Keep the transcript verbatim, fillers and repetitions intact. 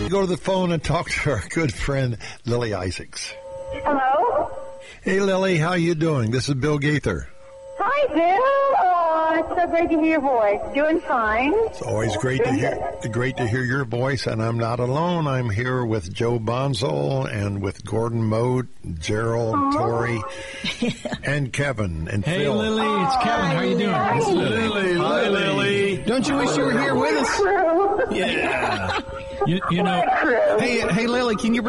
Go to the phone and talk to our good friend, Lily Isaacs. Hello? Hey, Lily, how you doing? This is Bill Gaither. Hi, Bill. Oh, it's so great to hear your voice. Doing fine. It's always great to hear great to hear your voice, and I'm not alone. I'm here with Joe Bonzel and with Gordon Mode, Gerald, Aww. Tori, and Kevin and Hey, Phil. Lily, it's Kevin. How you doing? Hi. It's Lily. Hi, Lily. Don't you wish you were here with us? True. Yeah. You, you know, True. hey, hey, Lily, can you